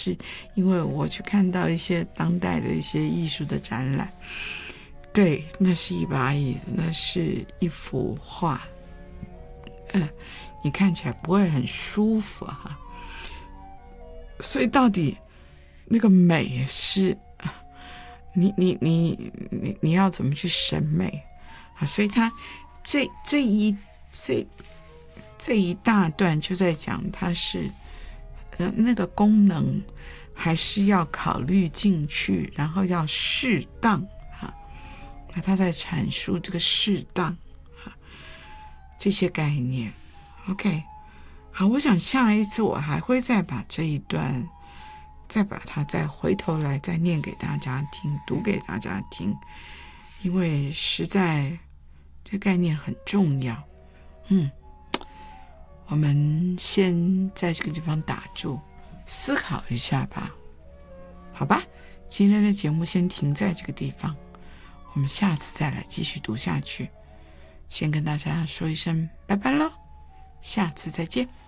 是因为我去看到一些当代的一些艺术的展览，对，那是一把椅子，那是一幅画，你看起来不会很舒服哈。所以到底那个美是你要怎么去审美啊？所以他这一大段就在讲它是那个功能还是要考虑进去，然后要适当啊。那他在阐述这个适当啊这些概念。OK， 好，我想下一次我还会再把这一段再把它再回头来再念给大家听，读给大家听，因为实在这概念很重要。我们先在这个地方打住，思考一下吧，好吧？今天的节目先停在这个地方，我们下次再来继续读下去。先跟大家说一声拜拜喽，下次再见。